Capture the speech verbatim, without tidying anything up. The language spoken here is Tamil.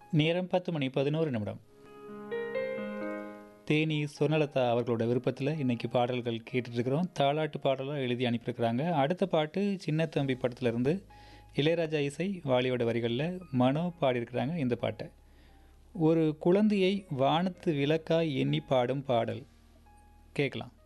நேரம் பத்து மணி பதினோரு நிமிடம். தேனி சொர்ணலதா அவர்களோட விருப்பத்தில் இன்றைக்கி பாடல்கள் கேட்டுட்ருக்கிறோம். தாலாட்டு பாடலாக எழுதி அனுப்பியிருக்கிறாங்க. அடுத்த பாட்டு சின்ன தம்பி படத்துலேருந்து இளையராஜா இசை வாலியோட வரிகளில் மனோ பாடியிருக்கிறாங்க. இந்த பாட்டை ஒரு குழந்தையை வானத்து விளக்காய் எண்ணி பாடும் பாடல் கேட்கலாம்.